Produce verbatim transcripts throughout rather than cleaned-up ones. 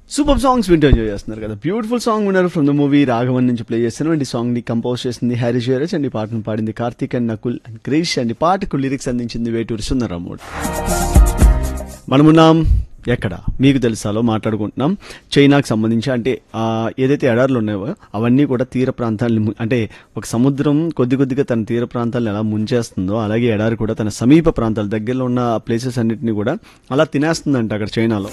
Super songs వింటూ enjoy చేస్తున్నారు కదా. బ్యూటిఫుల్ సాంగ్ విన్నారు ఫ్రమ్ ద మూవీ రాఘవన్ నుంచి ప్లే చేస్తున్నాం. అండ్ ఈ సాంగ్ ని కంపోజ్ చేసింది హ్యారీ జయరాజ్ అండ్ ఈ పాటను పాడింది Karthik and Nakul and Krish and ఈ పాటకు లిరిక్స్ అందించింది వేటూరి సుందరరామూడ్. మనమున్నాం ఎక్కడ మీకు తెలుసాలో మాట్లాడుకుంటున్నాం. చైనాకు సంబంధించి అంటే ఏదైతే ఎడార్లు ఉన్నాయో అవన్నీ కూడా తీర ప్రాంతాలను అంటే ఒక సముద్రం కొద్ది కొద్దిగా తన తీర ప్రాంతాలను ఎలా ముంచేస్తుందో అలాగే ఎడారి కూడా తన సమీప ప్రాంతాల దగ్గరలో ఉన్న ప్లేసెస్ అన్నిటిని కూడా అలా తినేస్తుందంట అక్కడ చైనాలో.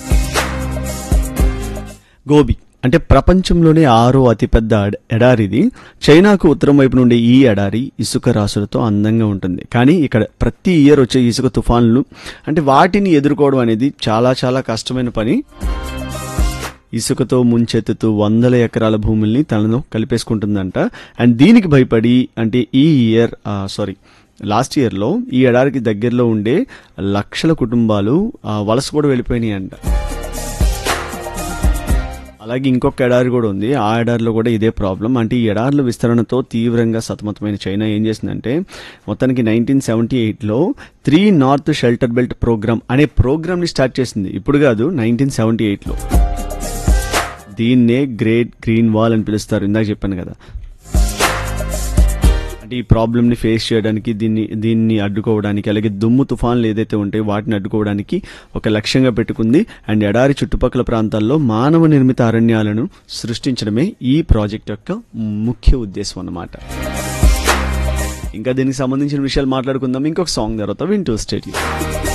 గోబీ అంటే ప్రపంచంలోనే ఆరో అతిపెద్ద ఎడారిది. చైనాకు ఉత్తరం వైపు నుండి ఈ ఎడారి ఇసుక రాసులతో అందంగా ఉంటుంది. కానీ ఇక్కడ ప్రతి ఇయర్ వచ్చే ఇసుక తుఫాన్లు అంటే వాటిని ఎదుర్కోవడం అనేది చాలా చాలా కష్టమైన పని. ఇసుకతో ముంచెత్తుతూ వందల ఎకరాల భూముల్ని తనను కలిపేసుకుంటుందంట. అండ్ దీనికి భయపడి అంటే ఈ ఇయర్ సారీ లాస్ట్ ఇయర్లో ఈ ఎడారికి దగ్గరలో ఉండే లక్షల కుటుంబాలు వలస కూడా వెళ్ళిపోయినాయి అంట. అలాగే ఇంకొక ఎడారి కూడా ఉంది. ఆ ఎడారిలో కూడా ఇదే ప్రాబ్లం. అంటే ఈ ఎడార్ల విస్తరణతో తీవ్రంగా సతమతమైన చైనా ఏం చేసిందంటే మొత్తానికి నైన్టీన్ సెవెంటీ ఎయిట్లో three north shelter belt programme అనే ప్రోగ్రామ్ని స్టార్ట్ చేసింది. ఇప్పుడు కాదు, నైన్టీన్ సెవెంటీ ఎయిట్లో. దీన్నే గ్రేట్ గ్రీన్ వాల్ అని పిలుస్తారు. ఇందాక చెప్పాను కదా. అంటే ఈ ప్రాబ్లమ్ని ఫేస్ చేయడానికి దీన్ని దీన్ని అడ్డుకోవడానికి అలాగే దుమ్ము తుఫాన్లు ఏదైతే ఉంటాయో వాటిని అడ్డుకోవడానికి ఒక లక్ష్యంగా పెట్టుకుంది. అండ్ ఎడారి చుట్టుపక్కల ప్రాంతాల్లో మానవ నిర్మిత అరణ్యాలను సృష్టించడమే ఈ ప్రాజెక్ట్ యొక్క ముఖ్య ఉద్దేశం అన్నమాట. ఇంకా దీనికి సంబంధించిన విషయాలు మాట్లాడుకుందాం ఇంకొక సాంగ్ తర్వాత. వింటూ స్టేట్.